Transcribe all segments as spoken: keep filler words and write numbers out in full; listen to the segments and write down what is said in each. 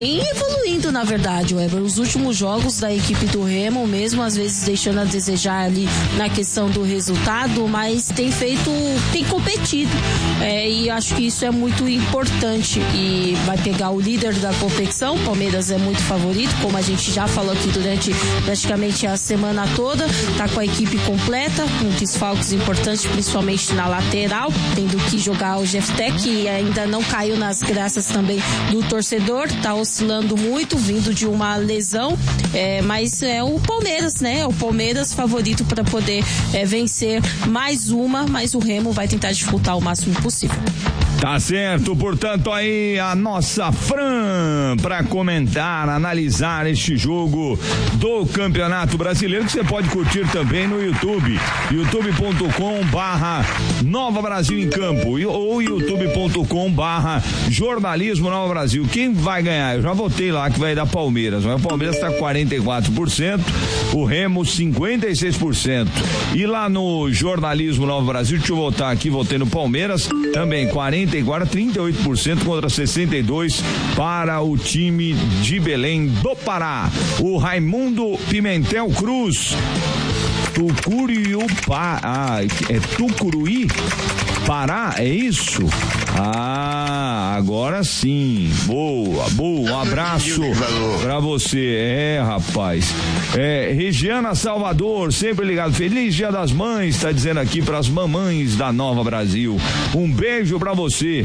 evoluindo, na verdade, Weber. Os últimos jogos da equipe do Remo, mesmo às vezes deixando a desejar ali na questão do resultado, mas tem feito, tem competido. É, e acho que isso é muito importante. E vai pegar o líder da competição, Palmeiras é muito favorito, como a gente já falou aqui durante praticamente a semana toda. Tá com a equipe completa, com desfalques importantes, principalmente na lateral, tendo que jogar o Jeftec, que ainda não caiu nas graças também do torcedor, tá oscilando muito, vindo de uma lesão, é, mas é o Palmeiras, né? É o Palmeiras favorito para poder é, vencer mais uma, mas o Remo vai tentar dificultar o máximo possível. Tá certo, portanto aí a nossa Fran para comentar, analisar este jogo do Campeonato Brasileiro, que você pode curtir também no YouTube, youtube ponto com barra Nova Brasil em Campo ou youtube ponto com barra Jornalismo Nova Brasil. Quem vai ganhar? Eu já votei lá que vai dar Palmeiras, mas o Palmeiras está quarenta e quatro por cento, o Remo cinquenta e seis por cento. E lá no Jornalismo Nova Brasil, deixa eu votar aqui, votei no Palmeiras, também quarenta e quatro, trinta e oito por cento contra sessenta e dois por cento para o time de Belém do Pará. O Raimundo Pimentel Cruz, Tucuriupá, ah, é Tucuruí, Pará, é isso? Ah, agora sim. Boa, boa. Um abraço pra você. É, rapaz. É, Regiana Salvador, sempre ligado. Feliz Dia das Mães, tá dizendo aqui pras mamães da Nova Brasil. Um beijo pra você.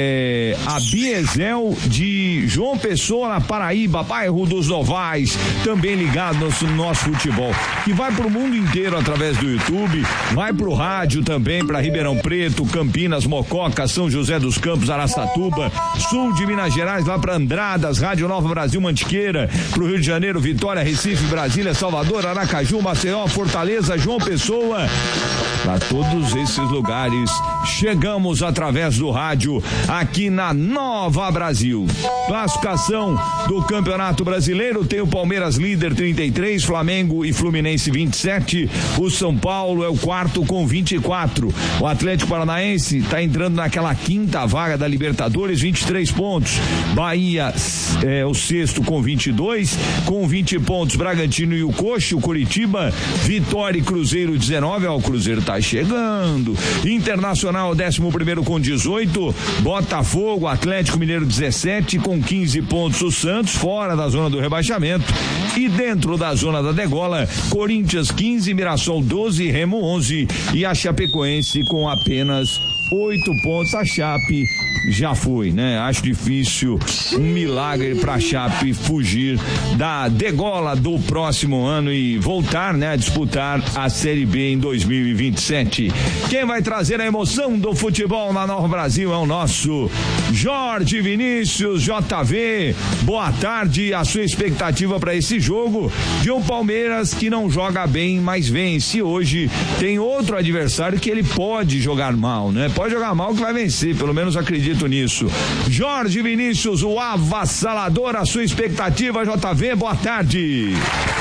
É, a Biesel de João Pessoa, na Paraíba, bairro dos Novais, também ligado no nosso futebol, que vai pro mundo inteiro através do YouTube, vai pro rádio também, pra Ribeirão Preto, Campinas, Mococa, São José dos Campos, Araçatuba, sul de Minas Gerais, lá para Andradas, Rádio Nova Brasil, Mantiqueira, pro Rio de Janeiro, Vitória, Recife, Brasília, Salvador, Aracaju, Maceió, Fortaleza, João Pessoa. Para todos esses lugares, chegamos através do rádio aqui na Nova Brasil. Classificação do Campeonato Brasileiro, tem o Palmeiras líder trinta e três, Flamengo e Fluminense vinte e sete, o São Paulo é o quarto com vinte e quatro, o Atlético Paranaense está entrando naquela quinta vaga da Libertadores, vinte e três pontos, Bahia é o sexto com vinte e dois, com vinte pontos Bragantino e o Coxa, o Curitiba, Vitória e Cruzeiro dezenove, ó, o Cruzeiro tá chegando, Internacional décimo primeiro com dezoito, Botafogo, Atlético Mineiro dezessete, com quinze pontos o Santos, fora da zona do rebaixamento, e dentro da zona da degola, Corinthians quinze, Mirassol doze, Remo onze e a Chapecoense com apenas oito pontos. A Chape já foi, né? Acho difícil um milagre pra Chape fugir da degola do próximo ano e voltar, né, a disputar a Série B em dois mil e vinte e sete. Quem vai trazer a emoção do futebol na Nova Brasil é o nosso Jorge Vinícius, J V. Boa tarde, a sua expectativa para esse jogo de um Palmeiras que não joga bem, mas vence. Hoje tem outro adversário que ele pode jogar mal, né? Pode jogar mal que vai vencer, pelo menos acredito nisso. Jorge Vinícius, o avassalador, a sua expectativa, J V, boa tarde.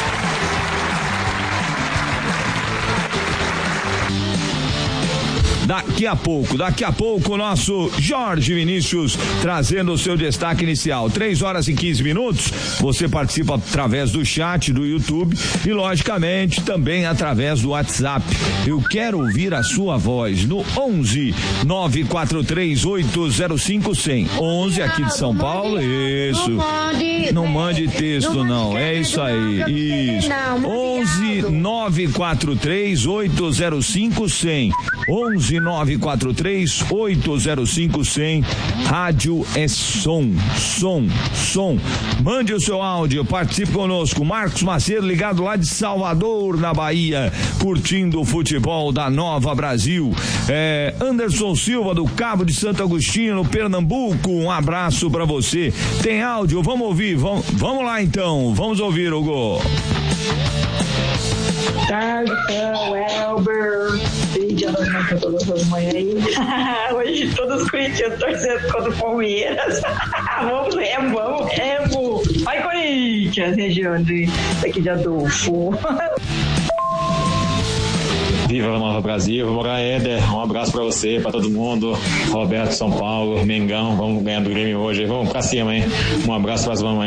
Daqui a pouco, daqui a pouco o nosso Jorge Vinícius trazendo o seu destaque inicial. três horas e quinze minutos, você participa através do chat do YouTube e logicamente também através do WhatsApp. Eu quero ouvir a sua voz no onze nove quatro três oito zero cinco zero zero. onze aqui de São Paulo, isso. Não mande texto não, é isso aí, isso. onze nove quatro três oito zero cinco zero zero. onze nove quatro três oito zero cinco zero zero. Rádio é som, som, som. Mande o seu áudio, participe conosco. Marcos Macedo ligado lá de Salvador, na Bahia, curtindo o futebol da Nova Brasil. É, Anderson Silva do Cabo de Santo Agostinho, Pernambuco, um abraço pra você. Tem áudio? Vamos ouvir, vamos, vamos lá então, vamos ouvir, Hugo. Tarde, Cão, Elber. Feliz Dia das Mães pra todas as mães aí. Hoje todos os corintianos torcendo contra o Palmeiras. Vamos, Remo, vamos, Remo. Vai, Corinthians, região de, daqui de Adolfo. Viva a Nova Brasil. Vamos lá, Éder. Um abraço pra você, pra todo mundo. Roberto, São Paulo, Mengão. Vamos ganhar do Grêmio hoje. Vamos pra cima, hein? Um abraço pras mamães.